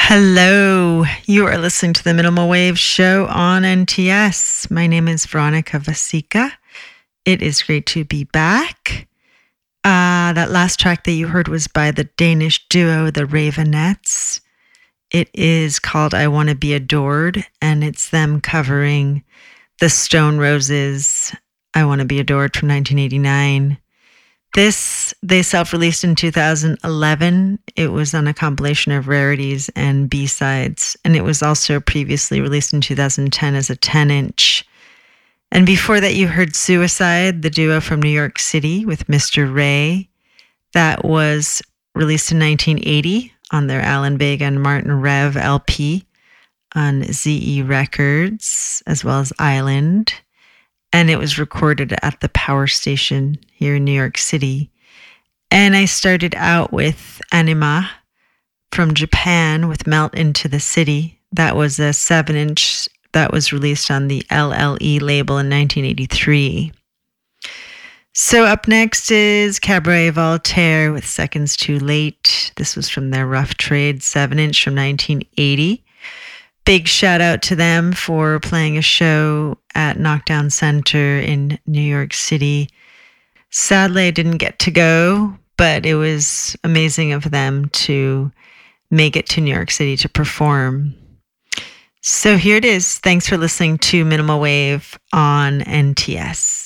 Hello, you are listening to the Minimal Wave Show on NTS. My name is Veronica Vasica. It is great to be back. That last track that you heard was by the Danish duo, the Ravenettes. It is called I Want to Be Adored, and it's them covering the Stone Roses' I Want to Be Adored from 1989. This, they self-released in 2011. It was on a compilation of rarities and B-sides, and it was also previously released in 2010 as a 10-inch. And before that, you heard Suicide, the duo from New York City with Mr. Ray. That was released in 1980 on their Alan Vega and Martin Rev LP on ZE Records, as well as Island. And it was recorded at the Power Station here in New York City. And I started out with Anima from Japan with Melt Into the City. That was a 7-inch that was released on the LLE label in 1983. So up next is Cabaret Voltaire with Seconds Too Late. This was from their Rough Trade 7-inch from 1980. Big shout out to them for playing a show at Knockdown Center in New York City. Sadly, I didn't get to go, but it was amazing of them to make it to New York City to perform. So here it is. Thanks for listening to Minimal Wave on NTS.